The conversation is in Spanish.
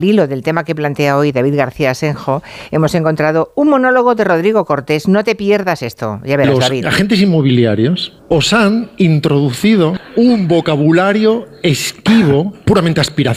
hilo del tema que plantea hoy David García Asenjo, hemos encontrado un monólogo de Rodrigo Cortés. No te pierdas esto. Ya verás, David. Los agentes inmobiliarios os han introducido un vocabulario esquivo, puramente aspiracional,